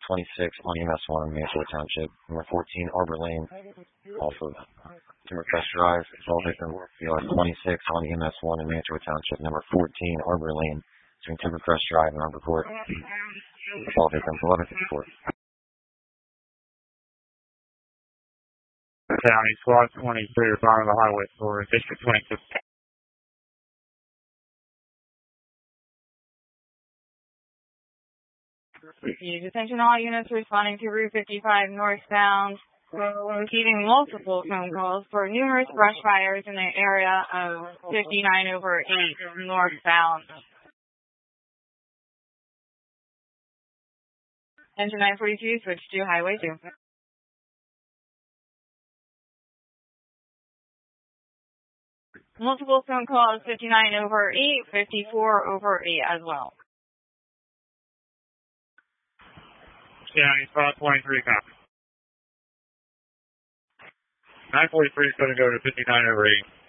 26 on EMS 1 in Mansfield Township. Number 14, Arbor Lane, off of Timbercrest Drive. Assault victim, ER 26 on EMS 1 in Mansfield Township. Number 14, Arbor Lane, between Timbercrest Drive and Arbor Court. Assault victim, 1154. County, Squad 23, bottom of the highway for District 26. Attention all units responding to Route 55 northbound. We're receiving multiple phone calls for numerous brush fires in the area of 59/8 northbound. Engine 942, switch to Highway 2. Multiple phone calls, 59/8, 54/8 as well. County, Squad 23, copy. 943 is going to go to 59/8.